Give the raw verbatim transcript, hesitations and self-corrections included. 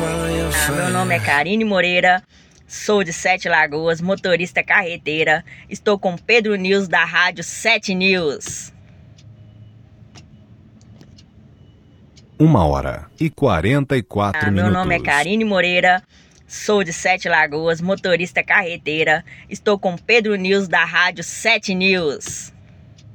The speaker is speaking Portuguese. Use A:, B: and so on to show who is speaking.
A: Ah, meu nome é Karine Moreira, sou de Sete Lagoas, motorista carreteira. Estou com Pedro News da Rádio Sete News.
B: Uma hora e quarenta e quatro
A: ah,
B: minutos.
A: Meu nome é Karine Moreira, sou de Sete Lagoas, motorista carreteira. Estou com Pedro News da Rádio Sete News.